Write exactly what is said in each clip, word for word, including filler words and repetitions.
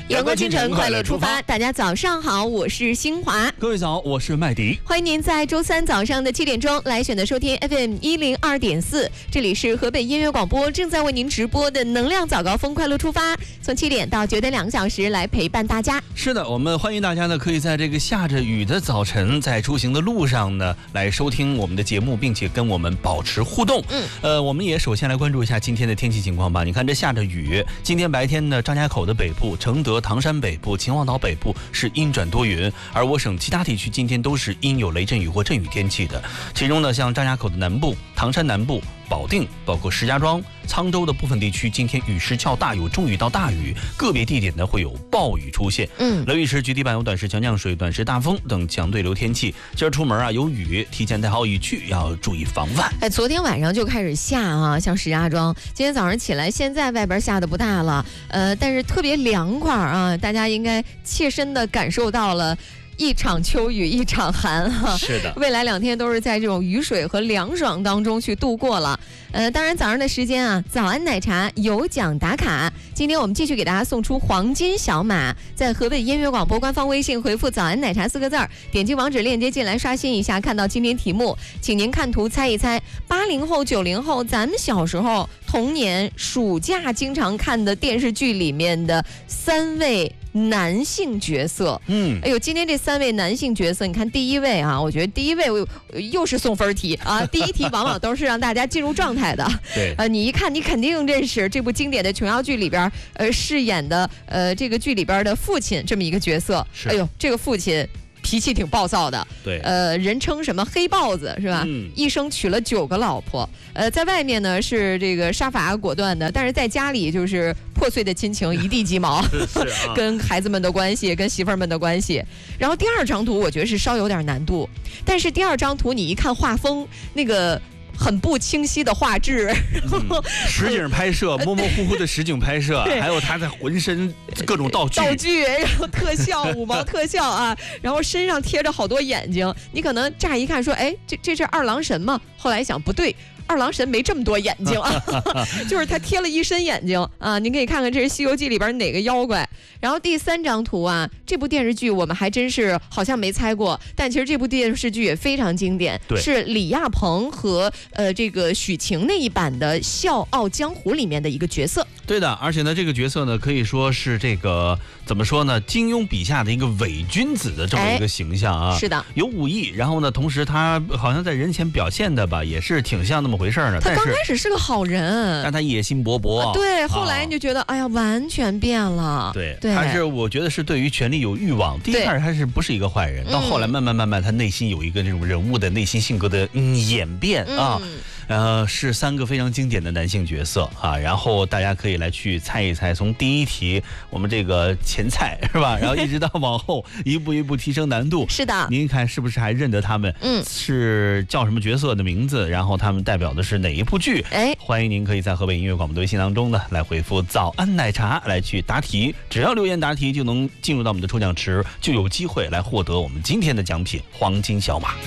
阳光清晨，快乐出发。大家早上好，我是新华。 各位早，我是麦迪。 欢迎您在周三早上的七点钟来选择收听 F M 一零二点四，这里是河北音乐广播正在为您直播的能量早高峰快乐出发，从七点到九点两个小时来陪伴大家。 是的，我们欢迎大家呢，可以在这个下着雨的早晨，在出行的路上呢，来收听我们的节目，并且跟我们保持互动。嗯，呃，我们也首先来关注一下今天的天气情况吧。你看这下着雨，今天白天呢，张家口的北部、承德、唐山北部、秦皇岛北部是阴转多云，而我省其他地区今天都是阴有雷阵雨或阵雨天气的。其中呢，像张家口的南部、唐山南部、保定，包括石家庄、沧州的部分地区，今天雨势较大，有中雨到大雨，个别地点呢会有暴雨出现。嗯，雷雨时局地板有短时强降水、短时大风等强对流天气。今儿出门啊有雨，提前带好雨具，要注意防范。 哎，昨天晚上就开始下啊，像石家庄，今天早上起来，现在外边下的不大了，呃，但是特别凉快啊，大家应该切身的感受到了。一场秋雨一场寒哈、啊， 是的， 未来两天都是在这种雨水和凉爽当中去度过了。呃，当然早上的时间啊，早安奶茶有奖打卡。今天我们继续给大家送出黄金小马，在河北音乐广播官方微信回复早安奶茶四个字儿，点击网址链接进来刷新一下，看到今天题目，请您看图猜一猜，八零后九零后咱们小时候童年暑假经常看的电视剧里面的三位男性角色。嗯，哎呦，今天这三位男性角色，你看第一位啊，我觉得第一位又是送分题啊，第一题往往都是让大家进入状态的。 对， 呃，你一看你肯定认识这部经典的琼瑶剧里边呃饰演的呃这个剧里边的父亲这么一个角色。哎呦，这个父亲脾气挺暴躁的， 对， 呃，人称什么黑豹子是吧？嗯，一生娶了九个老婆，呃，在外面呢是这个杀伐果断的，但是在家里就是破碎的亲情一地鸡毛， 是啊， 跟孩子们的关系，跟媳妇儿们的关系。然后第二张图我觉得是稍有点难度，但是第二张图你一看画风那个。很不清晰的画质， 嗯、实景拍摄，模模糊糊的实景拍摄，还有他在浑身各种道具， 道具，然后特效，五毛特效啊，然后身上贴着好多眼睛，你可能乍一看说，哎，这这是二郎神吗？后来想不对。二郎神没这么多眼睛啊，就是他贴了一身眼睛啊。您可以看看这是《西游记》里边哪个妖怪。然后第三张图啊，这部电视剧我们还真是好像没猜过，但其实这部电视剧也非常经典，是李亚鹏和呃这个许晴那一版的《笑傲江湖》里面的一个角色。 对的，而且呢，这个角色呢可以说是这个怎么说呢，金庸笔下的一个伪君子的这么一个形象啊。 是的， 有武艺，然后呢，同时他好像在人前表现的吧，也是挺像那么回事呢。 他刚开始是个好人， 但他野心勃勃。 啊、对，后来你就觉得，啊、哎呀，完全变了。 对，对，他是我觉得是对于权力有欲望。第一开始他是不是一个坏人，到后来慢慢慢慢，他内心有一个这种人物的内心性格的、嗯、演变啊。嗯呃，是三个非常经典的男性角色啊，然后大家可以来去猜一猜，从第一题我们这个前菜是吧，然后一直到往后一步一步提升难度。 是的， 您看是不是还认得他们？嗯，是叫什么角色的名字？然后他们代表的是哪一部剧？哎，欢迎您可以在河北音乐广播的微信当中呢来回复早安奶茶来去答题，只要留言答题就能进入到我们的抽奖池，就有机会来获得我们今天的奖品黄金小马。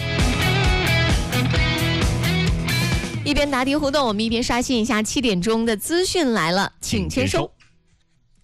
一边答题互动，我们一边刷新一下七点钟的资讯来了，请签收。